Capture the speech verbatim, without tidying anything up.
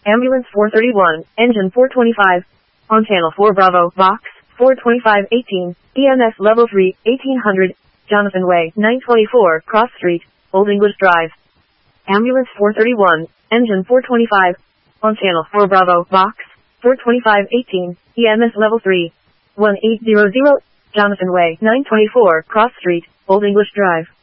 Ambulance four thirty-one, engine four twenty-five. On channel four Bravo, box, four twenty-five eighteen, E M S level three, eighteen hundred, Jonathan Way, nine twenty-four, Cross Street, Old English Drive. Ambulance four thirty-one, engine four twenty-five. On channel four Bravo, box, four twenty-five eighteen, E M S level three, one eight hundred, Jonathan Way, nine twenty-four, Cross Street, Old English Drive.